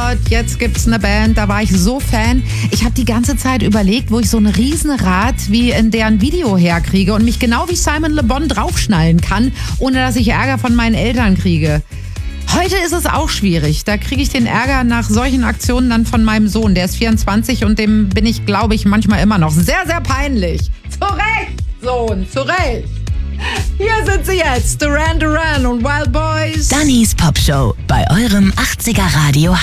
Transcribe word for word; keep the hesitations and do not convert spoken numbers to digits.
Gott, jetzt gibt's eine Band, da war ich so Fan. Ich habe die ganze Zeit überlegt, wo ich so ein Riesenrad wie in deren Video herkriege und mich genau wie Simon Le Bon draufschnallen kann, ohne dass ich Ärger von meinen Eltern kriege. Heute ist es auch schwierig. Da kriege ich den Ärger nach solchen Aktionen dann von meinem Sohn. Der ist vierundzwanzig und dem bin ich, glaube ich, manchmal immer noch sehr, sehr peinlich. Zu Recht, Sohn, zu Recht. Hier sind sie jetzt, Duran Duran und Wild Boys. Dannys Popshow bei eurem achtziger Radio